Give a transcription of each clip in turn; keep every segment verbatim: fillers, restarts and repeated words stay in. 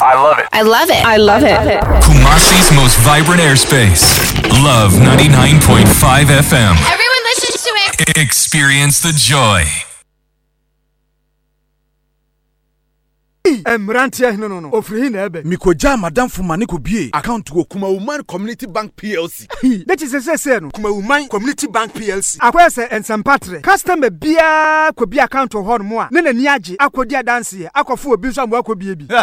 I love it. I love it. I love it. Kumasi's most vibrant airspace. Love ninety-nine point five F M. Everyone listens to it. Experience the joy. Emrantia no no no. Ofri na ebe. Mikoja madam fumani ko bie account go Kuma Woman Community Bank P L C. That is say say no. Kuma Woman Community Bank P L C. Akwese ensempatre. Customer bia ko bia account ho no mo a. Ne na ni age akodi adanse akofo obi so ambo akobie bi.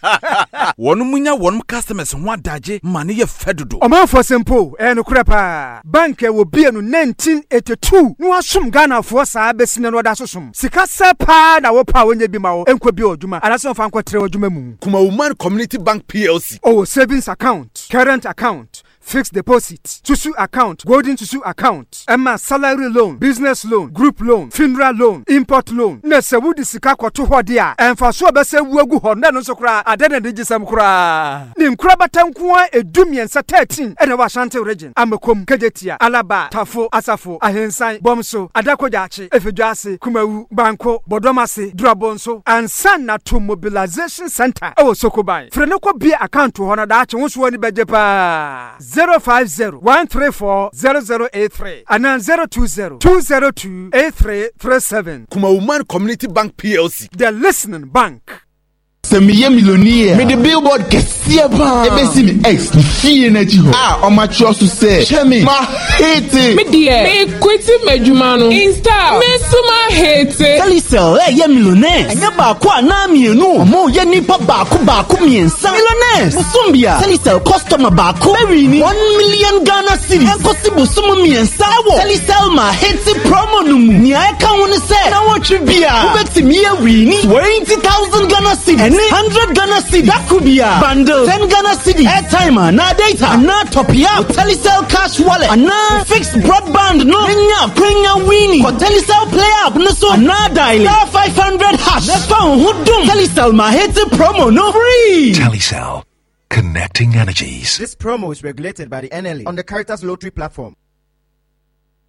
Wonu munya wonu customers ho adaje mane ye fedodo. Omanfo simple e no kure pa. Bank e wo bie no nineteen eighty-two. No asum Ghana fo saa besine no da sosum. Sika sepa na wo pa wonye bi ma wo enko bi odwuma. Anaso Kuma Woman Community Bank P L C. Oh, savings account, current account, fixed deposit, Tusu account, golden Tusu account, Emma salary loan, business loan, group loan, funeral loan, import loan. Nese wudi sika kwa tuho dia. Enfa so bese wuegu honda no sokra adene de gisam kra. Ni nkra batankuwa edumi ensa thirteen ene wa Ashanti region. Amekom Kejetia, Alaba, Tafo, Asafo, Ahensan, Bomso, Adakojachi, Efejuase, Kumawu, Banko, Bodomase, Drabonso, and Sana to Mobilization Center. Oh Sokobai. Frenoko be account to honor that won't wani bejepa. zero five zero one three four zero zero eight three and then zero two zero two zero two eight three three seven. Kuma Woman Community Bank P L C. The listening bank. Semiye millionaire. Me the billboard kesiye pa. Ebe si mi ex mi fiye na chi ho. Ah, o ma cho su se. Chemi ma hate. Me die. Me kwiti mejumano. Insta. Me suma hate. Telecel eh ye millionaire. Anya ba kwa na mienu. Omo ye nipa ba ku ba ku miensa. Millionaires. Musumbia. Telecel customer ba ku. Very ni one million Ghana cedis. Enkosi busumu miensa wo. Telecel ma hate promo numu. Ni aka woni se. Na wo twibia. Ubeti mi ye wini twenty thousand Ghana cedis. one hundred Ghana cedi. That could be a bundle. ten Ghana cedi. Airtime, na data, na top ya. Telecel cash wallet, na fixed broadband. No, Kenya, Kenya winning. For Telecel play up, no so na dial. Star five hundred hash. Never found who dum. Telecel ma hate promo, no free. Telecel, connecting energies. This promo is regulated by the N L A on the Caritas Lottery platform.